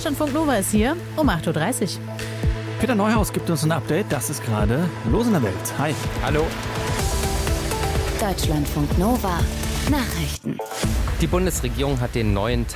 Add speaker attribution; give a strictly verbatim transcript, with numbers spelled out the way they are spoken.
Speaker 1: Deutschlandfunk Nova ist hier um acht Uhr dreißig.
Speaker 2: Peter Neuhaus gibt uns ein Update. Das ist gerade Los in der Welt. Hi.
Speaker 3: Hallo.
Speaker 4: Deutschlandfunk Nova Nachrichten.
Speaker 3: Die Bundesregierung hat den neuen